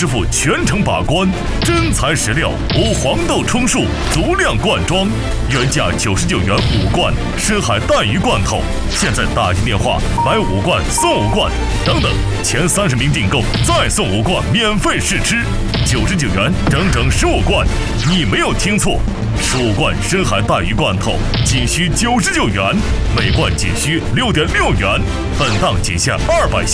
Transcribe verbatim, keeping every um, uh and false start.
师傅全程把关，真材实料，无黄豆充数，足量灌装，原价九十九元五罐深海带鱼罐头，现在打进电话买五罐送五罐，等等，前三十名订购再送五罐免费试吃，九十九元整整十五罐，你没有听错，十五罐深海带鱼罐头仅需九十九元，每罐仅需六点六元，本档仅限二百。